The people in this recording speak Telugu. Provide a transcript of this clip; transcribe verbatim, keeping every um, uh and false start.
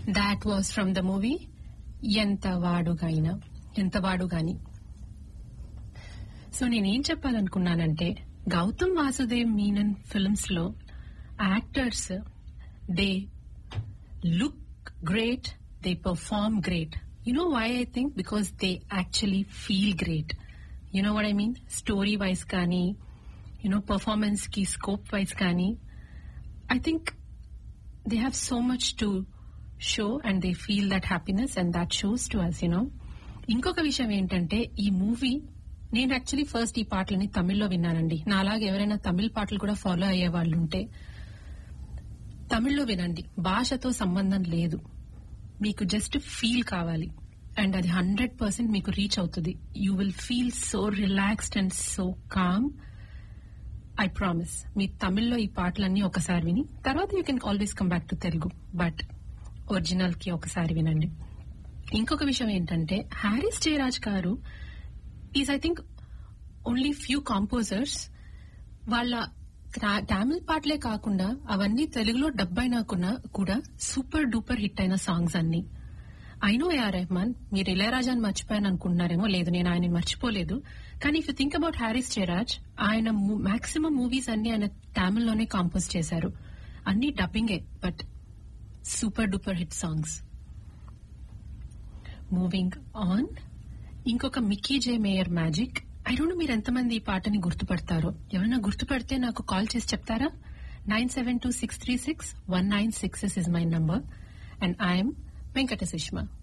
That was from the movie ఎంత వాడుగైనా ఎంత వాడుగాని. సో నేనేం చెప్పాలనుకున్నానంటే గౌతమ్ వాసుదేవ్ మీనన్ ఫిల్మ్స్ లో actors they look great, they perform great. You know why I think? Because they actually feel great. You know what I mean? Story wise కానీ, యు నో పర్ఫార్మెన్స్ కి స్కోప్ వైజ్ కానీ, I think they have so much to show and they feel that happiness and that shows to us, you know. ఇంకొక విషయం ఏంటంటే ఈ మూవీ నేను యాక్చువల్లీ ఫస్ట్ ఈ పాటలని తమిళ్లో విన్నానండి. నాలాగా ఎవరైనా తమిళ్ పాటలు కూడా ఫాలో అయ్యే వాళ్ళు ఉంటే తమిళ్లో వినండి. భాషతో సంబంధం లేదు, మీకు జస్ట్ ఫీల్ కావాలి అండ్ అది హండ్రెడ్ పర్సెంట్ మీకు రీచ్ అవుతుంది. You will feel so relaxed and so calm. I promise. మీరు తమిళ్లో ఈ పాటలన్నీ ఒకసారి విని తర్వాత you can always come back to Telugu, but original కి ఒకసారి వినండి. ఇంకొక విషయం ఏంటంటే హారిస్ జయరాజ్ గారు is I think only few కాంపోజర్స్ వాళ్ళ తమిళ్ పాటలే కాకుండా అవన్నీ తెలుగులో డబ్ అయినా కూడా సూపర్ డూపర్ హిట్ అయిన సాంగ్స్ అన్ని. ఐ నో ఏఆర్ రెహమాన్, మీరు ఇళయరాజాని మర్చిపోయాను అనుకుంటున్నారేమో. లేదు, నేను ఆయన మర్చిపోలేదు. కానీ if you think about Harris Jayaraj, ఆయన మాక్సిమం మూవీస్ అన్ని ఆయన తమిళ్లోనే కాంపోజ్ చేశారు. అన్ని డబ్బింగే, but super duper hit songs. Moving on, ఇంకొక Mickey J mayor magic. I don't know మీరు ఎంతమంది ఈ పాటని గుర్తుపడతారో. ఎవరైనా గుర్తుపడితే నాకు కాల్ చేసి చెప్తారా? Nine seven two six three six one nine six is my number and I'm Venkata Sushma.